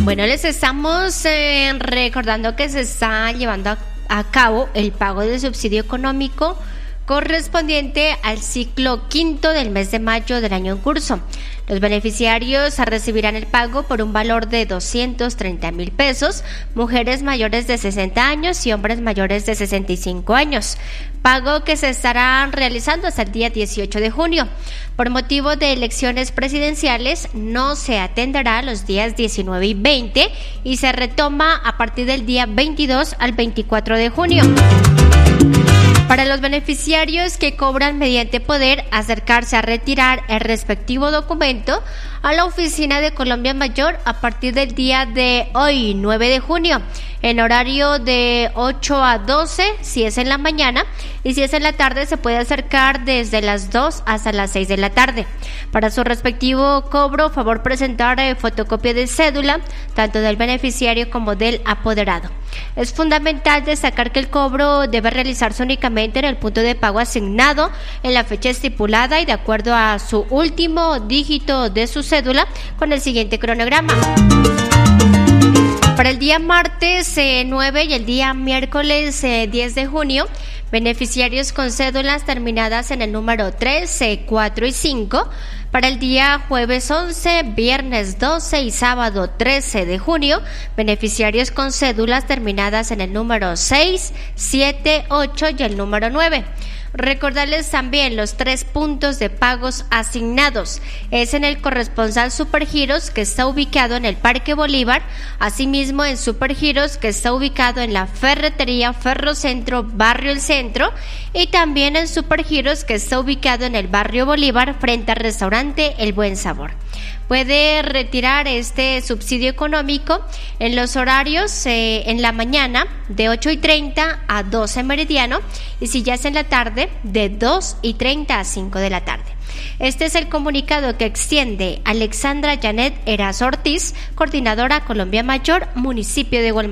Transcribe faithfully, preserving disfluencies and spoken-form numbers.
Bueno, les estamos eh, recordando que se está llevando a, a cabo el pago del subsidio económico correspondiente al ciclo quinto del mes de mayo del año en curso. Los beneficiarios recibirán el pago por un valor de doscientos treinta mil pesos, mujeres mayores de sesenta años y hombres mayores de sesenta y cinco años, pago que se estará realizando hasta el día dieciocho de junio. Por motivo de elecciones presidenciales no se atenderá los días diecinueve y veinte y se retoma a partir del día veintidós al veinticuatro de junio. Para los beneficiarios que cobran mediante poder acercarse a retirar el respectivo documento a la oficina de Colombia Mayor a partir del día de hoy, nueve de junio, en horario de ocho a doce, si es en la mañana, y si es en la tarde se puede acercar desde las dos hasta las seis de la tarde. Para su respectivo cobro, favor presentar eh, fotocopia de cédula, tanto del beneficiario como del apoderado. Es fundamental destacar que el cobro debe realizarse únicamente en el punto de pago asignado en la fecha estipulada y de acuerdo a su último dígito de su cédula con el siguiente cronograma. Para el día martes eh, nueve y el día miércoles eh, diez de junio, beneficiarios con cédulas terminadas en el número tres, cuatro y cinco. Para el día jueves once, viernes doce y sábado trece de junio, beneficiarios con cédulas terminadas en el número seis, siete, ocho y el número nueve. Recordarles también los tres puntos de pagos asignados. Es en el corresponsal Supergiros, que está ubicado en el Parque Bolívar, asimismo en Supergiros, que está ubicado en la Ferretería Ferrocentro, Barrio El Centro, y también en Supergiros, que está ubicado en el Barrio Bolívar, frente al restaurante El Buen Sabor. Puede retirar este subsidio económico en los horarios eh, en la mañana de ocho y treinta a doce meridiano y si ya es en la tarde de dos y treinta a cinco de la tarde. Este es el comunicado que extiende Alexandra Janet Erazo Ortiz, coordinadora Colombia Mayor, municipio de Gualmaví.